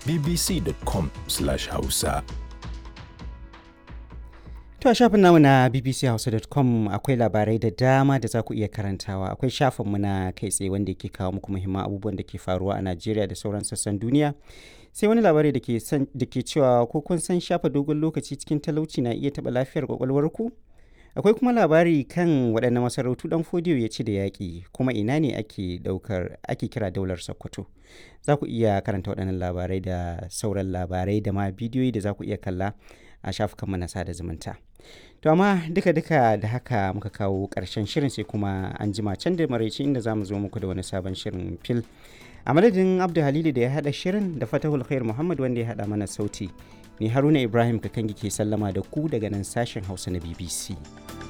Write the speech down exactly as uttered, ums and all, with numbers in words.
b b c dot com slash hausa. To a shafin namu na b b c hausa dot com akwai labarai da dama da za ku iya karantawa. Akwai shafinmu na kai tsaye wanda ke kawo muku muhimman abubuwan da ke faruwa a Najeriya da sauran sassan duniya. Sai wani labari da ke san da ke cewa ko kun san shafa dogon lokaci cikin talauci na iya taɓa lafiyar kwakwalwarku? Akwai kuma labari kan waɗanne masarautu ɗan Fodiyo ya ci da yaƙi, kuma ina ne ake ɗaukar ake kira daular Sokoto. Za ku iya karanta waɗannan labarai da sauran labarai da ma bidiyoyi da za ku iya kalla a shafukanmu na sada zumunta. To amma duka-duka da haka muka kawo ƙarshen shirin, sai kuma an jima can da maraice inda za mu zo muku da wani sabon shirin fil. A madadin Abdu Halilu da ya haɗa shirin da Fatahul Khair Muhammad wanda ya haɗa mana sauti, ni Haruna Ibrahim Kakangi ke sallama da ku daga nan sashen Hausa na B B C.